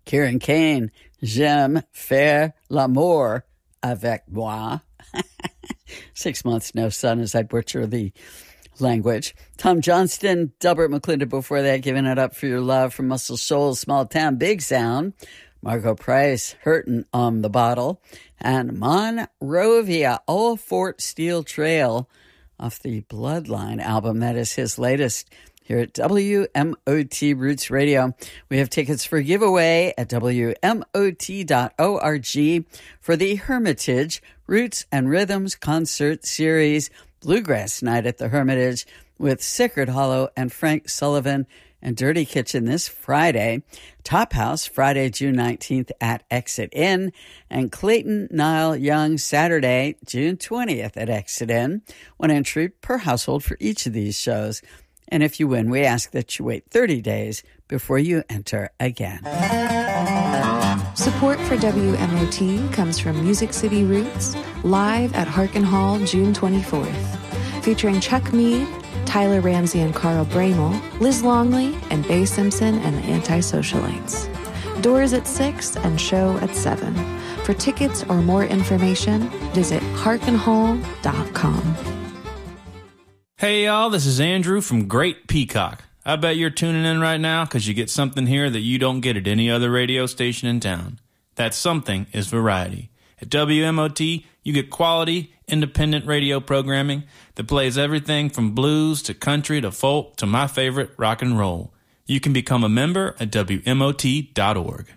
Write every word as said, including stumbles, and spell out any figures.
Kieran Kane, J'aime faire l'amour avec moi. Six months, no sun, as I butcher the language. Tom Johnston, Delbert McClendon before that, Giving It Up for Your Love from Muscle Shoals, Small Town, Big Sound. Margot Price, Hurtin' on the Bottle. And Monrovia, Old Fort Steel Trail off the Bloodline album. That is his latest here at W M O T Roots Radio. We have tickets for giveaway at W M O T dot org for the Hermitage Roots and Rhythms Concert Series Bluegrass Night at the Hermitage with Sacred Hollow and Frank Sullivan and Dirty Kitchen this Friday. Top House Friday, June nineteenth at Exit Inn, and Clayton Nile Young Saturday, June twentieth at Exit Inn. One entry per household for each of these shows. And if you win, we ask that you wait thirty days before you enter again. Support for W M O T comes from Music City Roots, live at Harkin Hall, June twenty-fourth, featuring Chuck Mead, Tyler Ramsey and Carl Bramel, Liz Longley, and Bay Simpson and the Anti-Socialites. Doors at six and show at seven. For tickets or more information, visit harkin hall dot com. Hey y'all, this is Andrew from Great Peacock. I bet you're tuning in right now because you get something here that you don't get at any other radio station in town. That something is variety. At W M O T, you get quality, independent radio programming that plays everything from blues to country to folk to my favorite, rock and roll. You can become a member at W M O T dot org.